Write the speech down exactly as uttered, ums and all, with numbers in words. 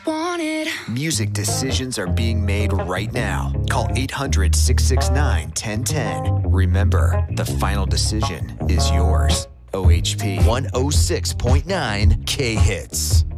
wanted. Music decisions are being made right now. Call eight hundred, six six nine, one zero one zero. Remember, the final decision is yours. O H P one oh six point nine K Hits.